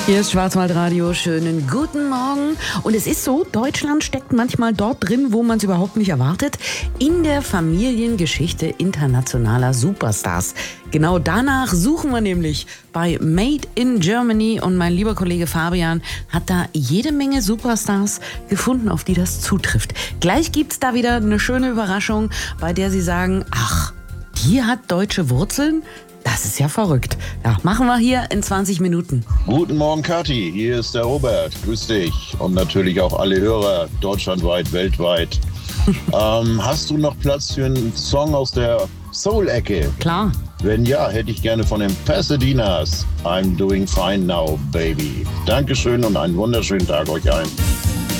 Hier ist Schwarzwaldradio, schönen guten Morgen. Und es ist so, Deutschland steckt manchmal dort drin, wo man es überhaupt nicht erwartet, in der Familiengeschichte internationaler Superstars. Genau danach suchen wir nämlich bei Made in Germany und mein lieber Kollege Fabian hat da jede Menge Superstars gefunden, auf die das zutrifft. Gleich gibt's da wieder eine schöne Überraschung, bei der Sie sagen, ach, die hat deutsche Wurzeln? Das ist ja verrückt. Ja, machen wir hier in 20 Minuten. Guten Morgen, Kathi. Hier ist der Robert. Grüß dich. Und natürlich auch alle Hörer, deutschlandweit, weltweit. Hast du noch Platz für einen Song aus der Soul-Ecke? Klar. Wenn ja, hätte ich gerne von den Pasadenas I'm Doing Fine Now, Baby. Dankeschön und einen wunderschönen Tag euch allen.